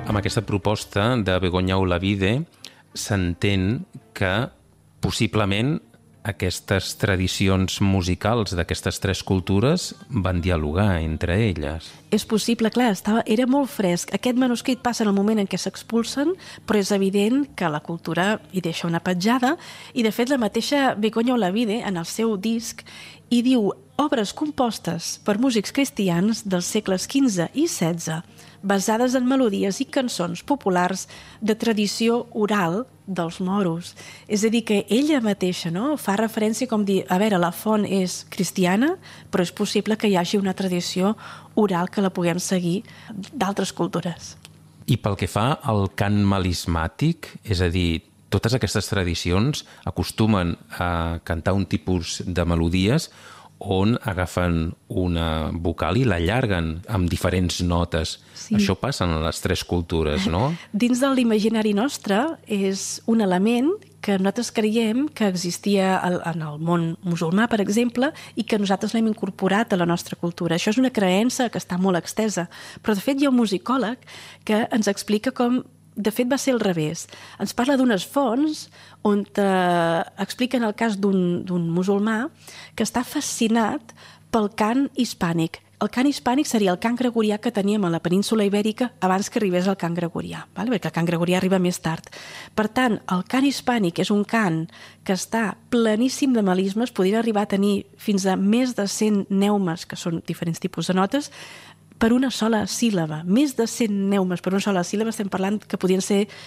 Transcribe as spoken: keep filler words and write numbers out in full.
Amb aquesta proposta de Begoña Olavide s'entén que possiblement aquestes tradicions musicals d'aquestes tres cultures van dialogar entre elles. És possible, clar, estava, era molt fresc. Aquest manuscrit passa en el moment en què s'expulsen, però és evident que la cultura hi deixa una petjada, i de fet la mateixa Begoña Olavide, en el seu disc, hi diu obres compostes per músics cristians dels segles quinze i setze, basades en melodies i cançons populars de tradició oral dels moros. És a dir, que ella mateixa, no?, fa referència com dir, a veure, la font és cristiana, però és possible que hi hagi una tradició oral que la puguem seguir d'altres cultures. I pel que fa al cant melismàtic, és a dir, totes aquestes tradicions acostumen a cantar un tipus de melodies on agafen una vocal i l'allarguen amb diferents notes. Sí. Això passa en les tres cultures, no? Dins de l'imaginari nostre és un element que nosaltres creiem que existia en el món musulmà, per exemple, i que nosaltres l'hem incorporat a la nostra cultura. Això és una creença que està molt extesa, però de fet hi ha un musicòleg que ens explica com de fet va ser al revés. Ens parla d'unes fonts on eh, expliquen el cas d'un musulmà que està fascinat pel cant hispànic. El cant hispànic seria el cant gregorià que teníem a la península ibèrica abans que arribés el cant gregorià, val? Perquè el cant gregorià arriba més tard. Per tant, el cant hispànic és un cant que està pleníssim de melismes, podria arribar a tenir fins a més de cent neumes, que són diferents tipus de notes, per una sola síl·laba. Més de cent neumes per una sola síl·laba, estem parlant que podien ser